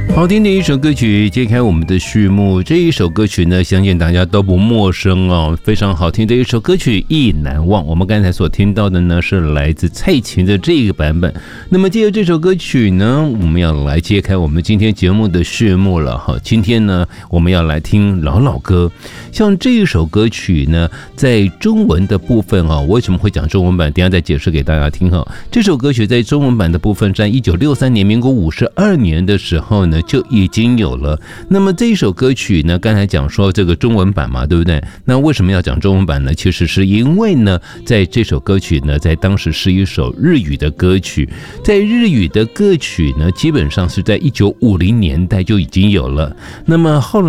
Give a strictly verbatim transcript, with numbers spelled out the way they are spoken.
好听的一首歌曲揭开我们的序幕，这一首歌曲呢，相信大家都不陌生哦，非常好听的一首歌曲《意难忘》。我们刚才所听到的呢，是来自蔡琴的这个版本。那么借着这首歌曲呢，我们要来揭开我们今天节目的序幕了哈。今天呢，我们要来听老老歌，像这一首歌曲呢，在中文的部分啊，为什么会讲中文版？等一下再解释给大家听哈。这首歌曲在中文版的部分，在一九六三年，民国五十二年的时候呢，就已经有了。那么这一首歌曲呢，刚才讲说这个中文版嘛，对不对？那为什么要讲中文版呢？其实是因为呢，在这首歌曲呢，在当时是一首日语的歌曲，在日语的歌曲呢，基本上是在一九五零年代就已经有了。那么后来